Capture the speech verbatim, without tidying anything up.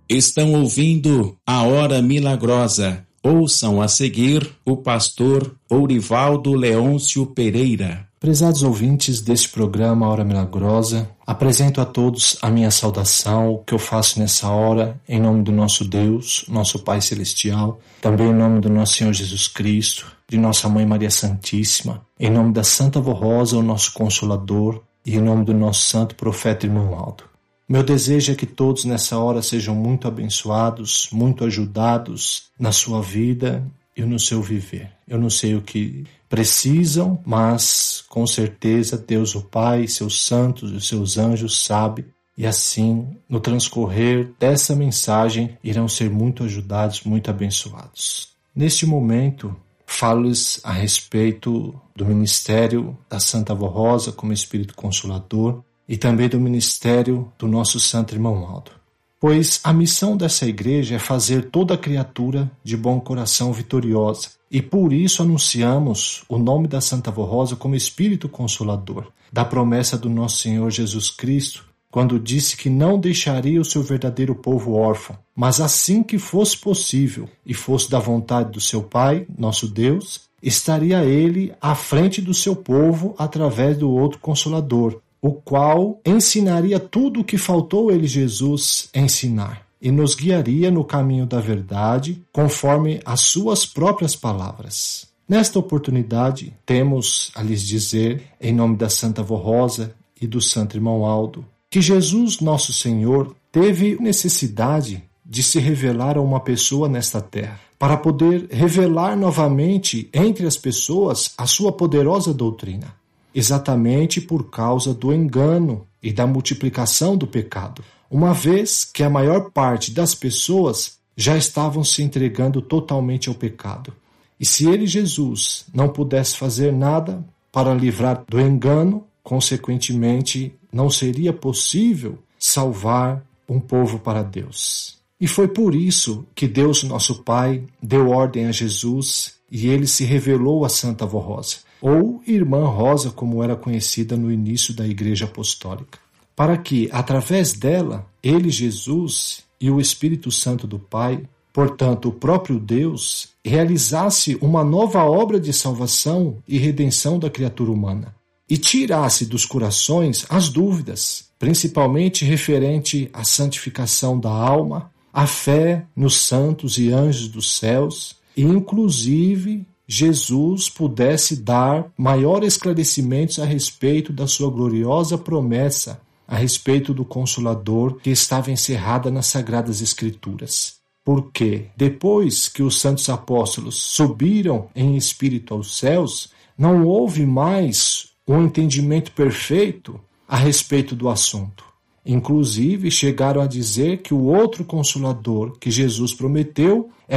Estão ouvindo a Hora Milagrosa. Ouçam a seguir o pastor Ourivaldo Leôncio Pereira. Prezados ouvintes deste programa Hora Milagrosa, apresento a todos a minha saudação, o que eu faço nessa hora, em nome do nosso Deus, nosso Pai Celestial, também em nome do nosso Senhor Jesus Cristo, de nossa Mãe Maria Santíssima, em nome da Santa Vó Rosa, o nosso Consolador, e em nome do nosso Santo Profeta Irmão Aldo. Meu desejo é que todos nessa hora sejam muito abençoados, muito ajudados na sua vida e no seu viver. Eu não sei o que precisam, mas com certeza Deus o Pai, seus santos e os seus anjos sabem, e assim, no transcorrer dessa mensagem, irão ser muito ajudados, muito abençoados. Neste momento, falo-lhes a respeito do ministério da Santa Vó Rosa como Espírito Consolador e também do ministério do nosso Santo Irmão Aldo. Pois a missão dessa igreja é fazer toda criatura de bom coração vitoriosa, e por isso anunciamos o nome da Santa Vó Rosa como Espírito Consolador, da promessa do nosso Senhor Jesus Cristo, quando disse que não deixaria o seu verdadeiro povo órfão, mas assim que fosse possível e fosse da vontade do seu Pai, nosso Deus, estaria ele à frente do seu povo através do outro Consolador, o qual ensinaria tudo o que faltou ele, Jesus, ensinar, e nos guiaria no caminho da verdade, conforme as suas próprias palavras. Nesta oportunidade, temos a lhes dizer, em nome da Santa Vó Rosa e do Santo Irmão Aldo, que Jesus, nosso Senhor, teve necessidade de se revelar a uma pessoa nesta terra, para poder revelar novamente entre as pessoas a sua poderosa doutrina. Exatamente por causa do engano e da multiplicação do pecado, uma vez que a maior parte das pessoas já estavam se entregando totalmente ao pecado. E se ele, Jesus, não pudesse fazer nada para livrar do engano, consequentemente, não seria possível salvar um povo para Deus. E foi por isso que Deus, nosso Pai, deu ordem a Jesus e ele se revelou a Santa Vó Rosa, ou Irmã Rosa, como era conhecida no início da Igreja Apostólica, para que, através dela, ele, Jesus, e o Espírito Santo do Pai, portanto, o próprio Deus, realizasse uma nova obra de salvação e redenção da criatura humana, e tirasse dos corações as dúvidas, principalmente referente à santificação da alma, à fé nos santos e anjos dos céus, e inclusive Jesus pudesse dar maiores esclarecimentos a respeito da sua gloriosa promessa, a respeito do Consolador que estava encerrada nas Sagradas Escrituras. Porque, depois que os santos apóstolos subiram em espírito aos céus, não houve mais um entendimento perfeito a respeito do assunto. Inclusive, chegaram a dizer que o outro Consolador que Jesus prometeu é